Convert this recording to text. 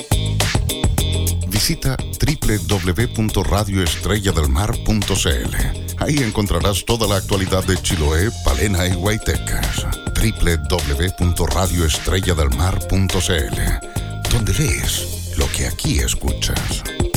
Visita www.radioestrelladelmar.cl. Ahí encontrarás toda la actualidad de Chiloé, Palena y Guaytecas. www.radioestrelladelmar.cl, donde lees lo que aquí escuchas.